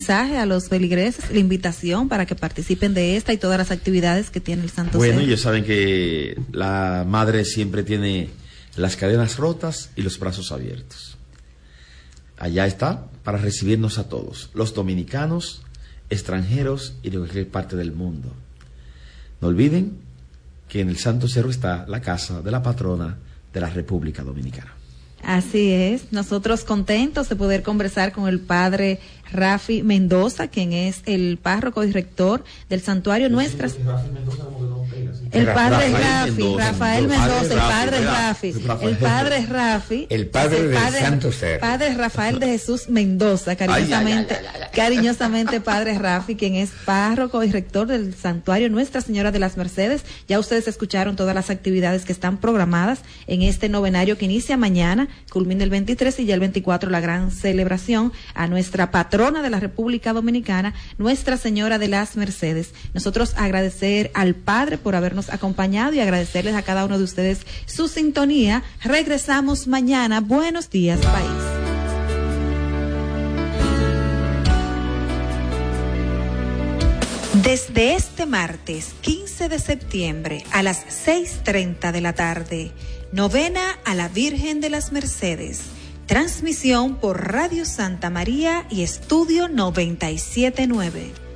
mensaje a los feligreses, la invitación para que participen de esta y todas las actividades que tiene el Santo Bueno, Cero. ellos saben que la madre siempre tiene las cadenas rotas y los brazos abiertos. Allá está para recibirnos a todos, los dominicanos, extranjeros y de cualquier parte del mundo. No olviden que en el Santo Cerro está la casa de la patrona de la República Dominicana. Así es, nosotros contentos de poder conversar con el padre Rafi Mendoza, quien es el párroco y rector del santuario Nuestras. El padre Rafael Mendoza, el padre Rafi, el padre del Santo Cerro. Padre Rafael de Jesús Mendoza, cariñosamente padre Rafi, quien es párroco y rector del santuario Nuestra Señora de las Mercedes. Ya ustedes escucharon todas las actividades que están programadas en este novenario que inicia mañana, culmina el 23 y ya el 24 la gran celebración a nuestra patrona de la República Dominicana, Nuestra Señora de las Mercedes. Nosotros agradecer al Padre por habernos acompañado y agradecerles a cada uno de ustedes su sintonía. Regresamos mañana. Buenos días, país. Desde este martes 15 de septiembre a las 6:30 de la tarde, novena a la Virgen de las Mercedes. Transmisión por Radio Santa María y Estudio 97.9.